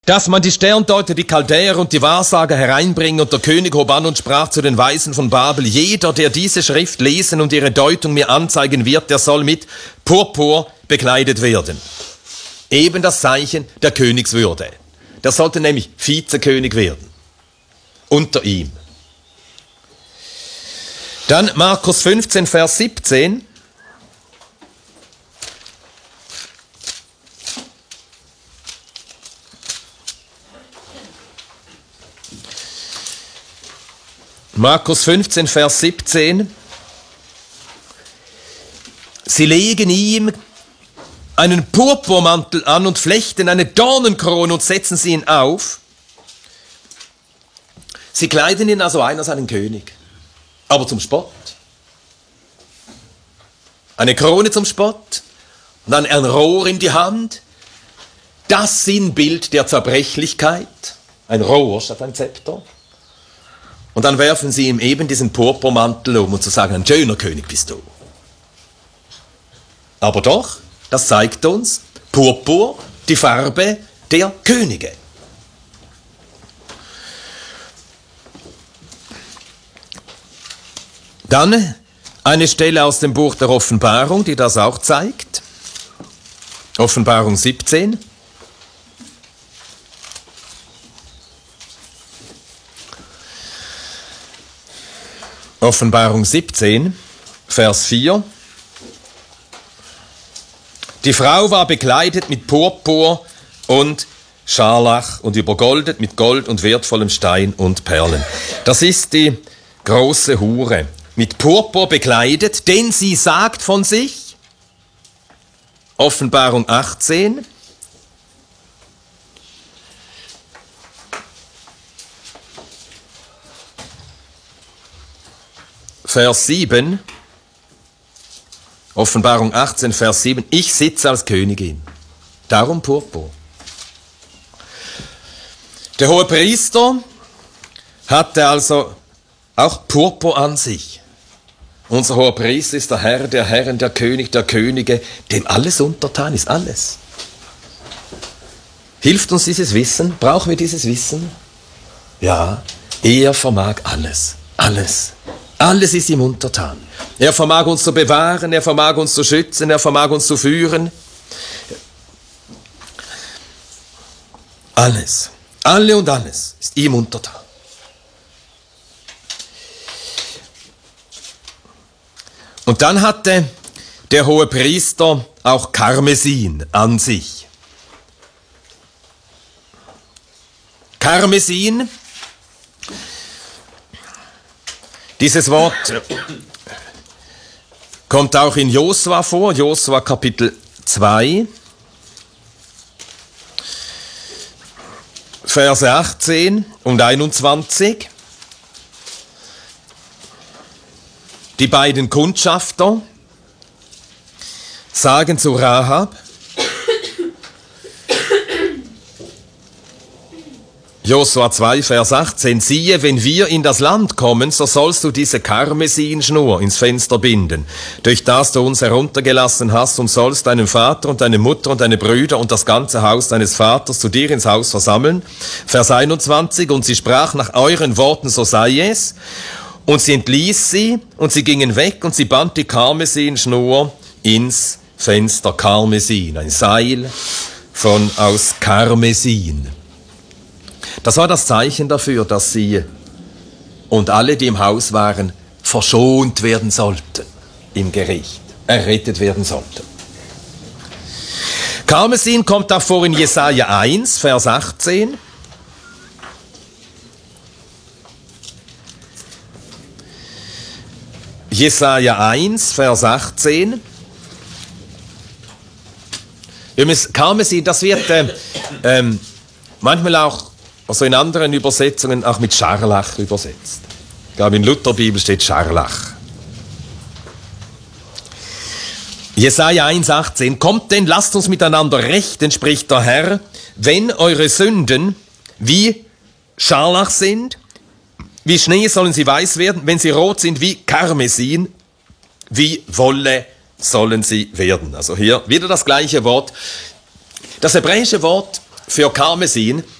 dass man die Sterndeuter, die Chaldäer und die Wahrsager hereinbringen, und der König hob an und sprach zu den Weisen von Babel: Jeder, der diese Schrift lesen und ihre Deutung mir anzeigen wird, der soll mit Purpur bekleidet werden. Eben das Zeichen der Königswürde. Der sollte nämlich Vizekönig werden. Unter ihm. Dann Markus 15, Vers 17. Markus 15, Vers 17. Sie legen ihm einen Purpurmantel an und flechten eine Dornenkrone und setzen sie ihn auf. Sie kleiden ihn also ein als einen König, aber zum Spott. Eine Krone zum Spott und dann ein Rohr in die Hand. Das Sinnbild der Zerbrechlichkeit. Ein Rohr statt ein Zepter. Und dann werfen sie ihm eben diesen Purpurmantel um und zu sagen: Ein schöner König bist du. Aber doch, das zeigt uns, Purpur, die Farbe der Könige. Dann eine Stelle aus dem Buch der Offenbarung, die das auch zeigt. Offenbarung 17. Offenbarung 17, Vers 4. Die Frau war bekleidet mit Purpur und Scharlach und übergoldet mit Gold und wertvollem Stein und Perlen. Das ist die große Hure. Mit Purpur bekleidet, denn sie sagt von sich, Offenbarung 18, Vers 7, Offenbarung 18, Vers 7, ich sitze als Königin. Darum Purpur. Der Hohepriester hatte also auch Purpur an sich. Unser Hohepriester ist der Herr der Herren, der König der Könige, dem alles untertan ist, alles. Hilft uns dieses Wissen? Brauchen wir dieses Wissen? Ja, er vermag alles, alles. Alles ist ihm untertan. Er vermag uns zu bewahren, er vermag uns zu schützen, er vermag uns zu führen. Alles, alle und alles ist ihm untertan. Und dann hatte der Hohepriester auch Karmesin an sich. Karmesin, dieses Wort kommt auch in Josua vor, Josua Kapitel 2, Verse 18 und 21. Die beiden Kundschafter sagen zu Rahab, Josua 2, Vers 18, siehe, wenn wir in das Land kommen, so sollst du diese Karmesinschnur ins Fenster binden, durch das du uns heruntergelassen hast, und sollst deinen Vater und deine Mutter und deine Brüder und das ganze Haus deines Vaters zu dir ins Haus versammeln. Vers 21, und sie sprach, nach euren Worten, so sei es. Und sie entließ sie, und sie gingen weg, und sie band die Karmesinschnur ins Fenster. Karmesin, ein Seil aus Karmesin. Das war das Zeichen dafür, dass sie und alle, die im Haus waren, verschont werden sollten im Gericht, errettet werden sollten. Karmesin kommt auch vor in Jesaja 1, Vers 18. Jesaja 1, Vers 18. Karmesin, das wird manchmal auch, also in anderen Übersetzungen, auch mit Scharlach übersetzt. Ich glaube, in Lutherbibel steht Scharlach. Jesaja 1, 18. Kommt denn, lasst uns miteinander rechten, spricht der Herr, wenn eure Sünden wie Scharlach sind, wie Schnee sollen sie weiß werden, wenn sie rot sind wie Karmesin, wie Wolle sollen sie werden. Also hier wieder das gleiche Wort. Das hebräische Wort für Karmesin